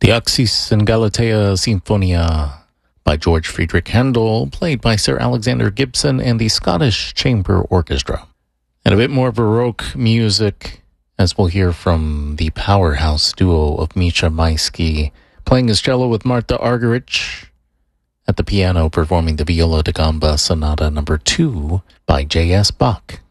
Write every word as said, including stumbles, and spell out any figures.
The Axis and Galatea Sinfonia by George Friedrich Handel, played by Sir Alexander Gibson and the Scottish Chamber Orchestra. And a bit more Baroque music, as we'll hear from the powerhouse duo of Misha Maisky, playing his cello with Martha Argerich, at the piano performing the Viola da Gamba Sonata number two by J S. Bach.